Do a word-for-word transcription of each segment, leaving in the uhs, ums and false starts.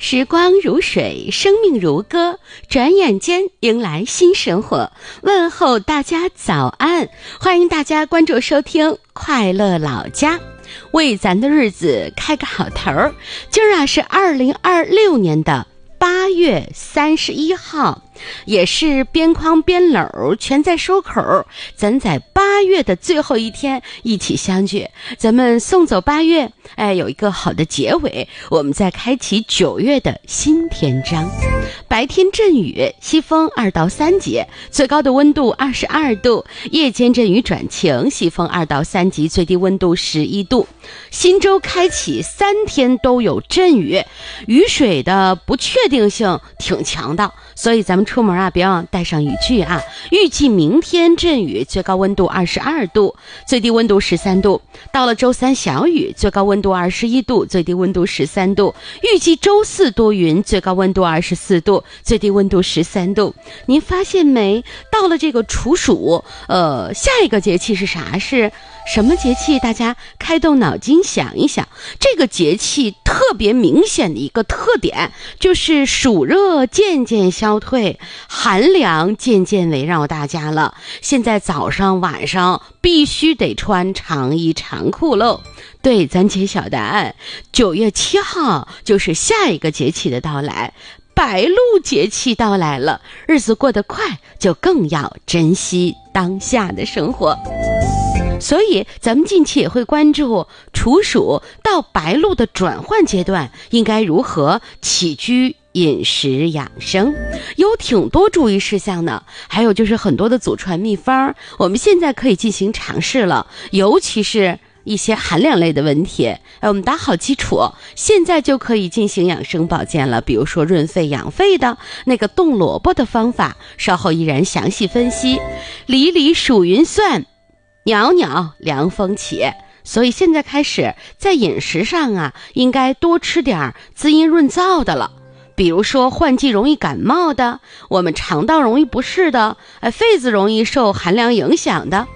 时光如水，生命如歌，转眼间迎来新生活。问候大家早安，欢迎大家关注收听快乐老家，为咱的日子开个好头儿。今儿啊是二零二六年的八月三十一号，也是边框边篓全在收口，咱在八月的最后一天一起相聚，咱们送走八月，哎，有一个好的结尾，我们再开启九月的新篇章。白天阵雨，西风二到三级，最高的温度二十二度；夜间阵雨转晴，西风二到三级，最低温度十一度。新周开启，三天都有阵雨，雨水的不确定性挺强的，所以咱们出门啊，别忘带上雨具啊。预计明天阵雨，最高温度二十二度，最低温度十三度。到了周三小雨，最高温度二十一度，最低温度十三度。预计周四多云，最高温度二十四度，最低温度十三度。您发现没？到了这个处暑，呃，下一个节气是啥？是什么节气？大家开动脑筋想一想。这个节气特别明显的一个特点，就是暑热渐渐消退，寒凉渐渐围绕大家了。现在早上晚上必须得穿长衣长裤喽。对，咱揭晓答案，九月七号就是下一个节气的到来，白露节气到来了，日子过得快，就更要珍惜当下的生活。所以咱们近期也会关注处暑到白露的转换阶段应该如何起居饮食养生，有挺多注意事项呢。还有就是很多的祖传秘方，我们现在可以进行尝试了，尤其是一些寒凉类的问题，哎，我们打好基础，现在就可以进行养生保健了。比如说润肺养肺的那个冻萝卜的方法，稍后依然详细分析。里里数云算，袅袅凉风起。所以现在开始在饮食上啊，应该多吃点滋阴润燥的了。比如说换季容易感冒的，我们肠道容易不适的，哎，肺子容易受寒凉影响的，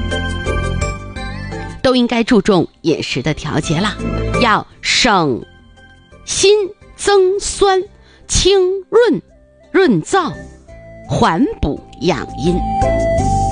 都应该注重饮食的调节啦，要省辛增酸，清润润燥，缓补养阴。